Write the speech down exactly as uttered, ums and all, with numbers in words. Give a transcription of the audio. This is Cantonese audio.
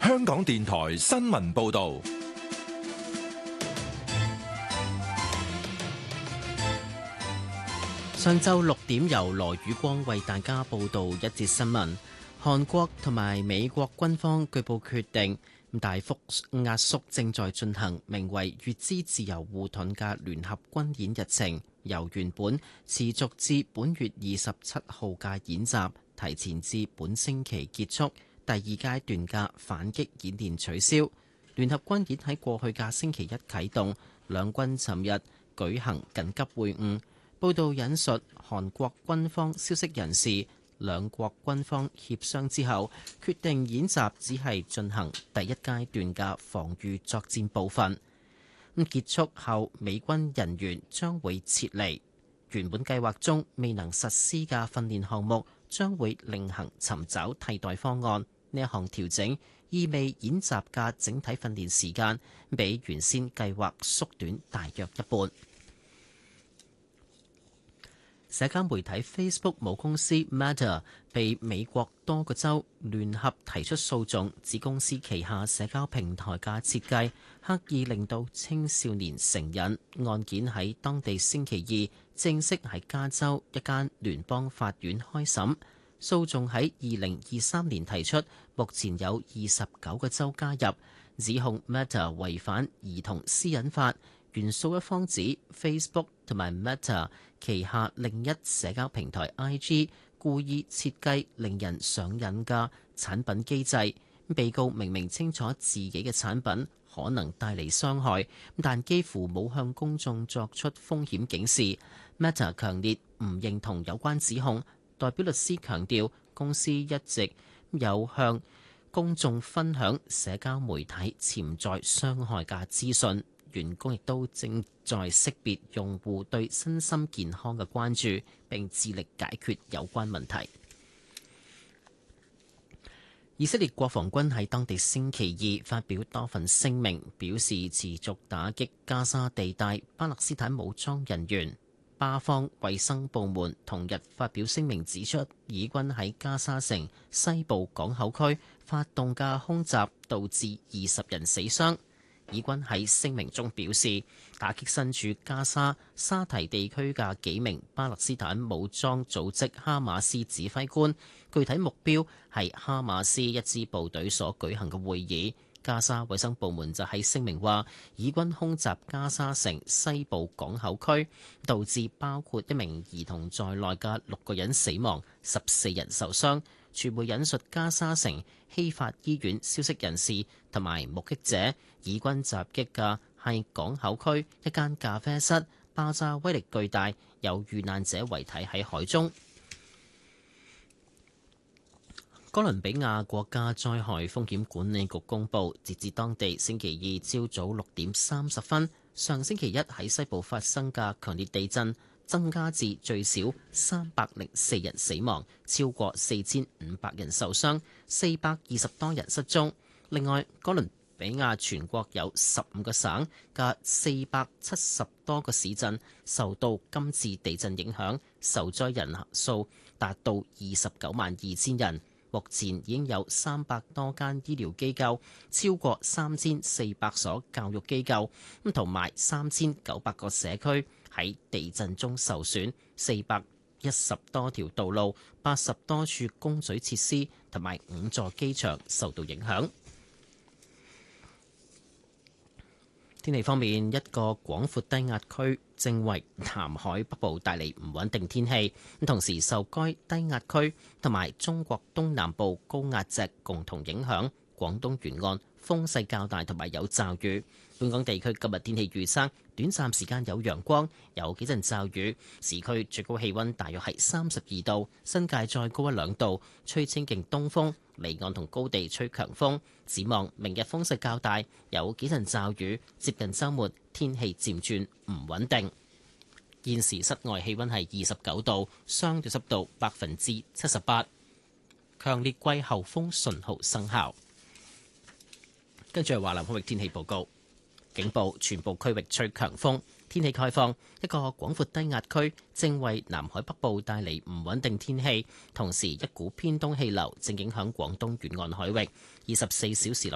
香港電台新聞報道。 上晝六點，由羅宇光為大家報道一節新聞。韓國同埋美國軍方據報決定大幅壓縮正在進行名為乙支自由護盾嘅聯合軍演日程，由原本持續至本月二十七號嘅演習提前至本星期結束。第二階段嘅反擊演練取消。聯合軍演喺過去嘅星期一啟動，兩軍尋日舉行緊急會晤。報道引述韓國軍方消息人士，兩國軍方協商之後，決定演習只係進行第一階段嘅防禦作戰部分。咁結束後，美軍人員將會撤離。原本計劃中未能實施嘅訓練項目，將會另行尋找替代方案。呢一項調整意味演習嘅整體訓練時間比原先計劃縮短大約一半。社交媒體 Facebook 母公司 Meta 被美國多個州聯合提出訴訟，指公司旗下社交平台嘅設計刻意令到青少年成癮。案件喺當地星期二正式喺加州一間聯邦法院開審。訴訟喺二零二三年提出，目前有二十九個州加入，指控 Meta 違反兒童私隱法。原訴一方指 Facebook 同埋 Meta 旗下另一社交平台 I G 故意設計令人上癮嘅產品機制。被告明明清楚自己嘅產品可能帶嚟傷害，但幾乎冇向公眾作出風險警示。Meta 強烈唔認同有關指控。代表律師強調，公司一直有向公眾分享社交媒體潛在傷害嘅資訊，員工亦都正在識別用戶對身心健康嘅關注，並致力解決有關問題。以色列國防軍喺當地星期二發表多份聲明，表示持續打擊加沙地帶巴勒斯坦武裝人員。巴方衛生部門同日發表聲明指出，以軍喺加沙城西部港口區發動嘅空襲導致二十人死傷。以軍喺聲明中表示，打擊身處加沙沙提地區嘅幾名巴勒斯坦武裝組織哈馬斯指揮官，具體目標係哈馬斯一支部隊所舉行嘅會議。加沙衛生部門就喺聲明話，以軍空襲加沙城西部港口區，導致包括一名兒童在內嘅六個人死亡，十四人受傷。傳媒引述加沙城希法醫院消息人士同埋目擊者，以軍襲擊嘅係港口區一間咖啡室，爆炸威力巨大，有遇難者遺體喺海中。哥倫比亞國家災害風險管理局公佈，截至當地星期二朝早六點三十分，上星期一喺西部發生嘅強烈地震增加至最少三百零四人死亡，超過四千五百人受傷，四百二十多人失蹤。另外，哥倫比亞全國有十五個省嘅四百七十多個市鎮受到今次地震影響，受災人數達到二十九萬二千人。目前已經有三百多間醫療機構，超過三千四百所教育機構，咁同埋三千九百個社區喺地震中受損，四百一十多條道路、八十多處供水設施同埋五座機場受到影響。天氣方面，一個廣闊低壓區正為南海北部帶嚟唔穩定天氣，同時受該低壓區同埋中國東南部高壓脊共同影響，廣東沿岸風勢較大同埋有驟雨。本港地區今日天氣預測，短暫時間有陽光，有幾陣驟雨。市區最高氣溫大約係三十二度，新界再高一兩度，吹清勁東風，離岸同高地吹強風。展望明日風勢較大，有幾陣驟雨，接近週末天氣漸轉唔穩定。現時室外氣溫係二十九度，相對濕度百分之七十八，強烈季候風信號生效。跟住係華南區域天氣報告。警報，全部區域吹強風，天氣概況。一個廣闊低壓區正為南海北部帶嚟唔穩定天氣，同時一股偏東氣流正影響廣東沿岸海域。二十四小時內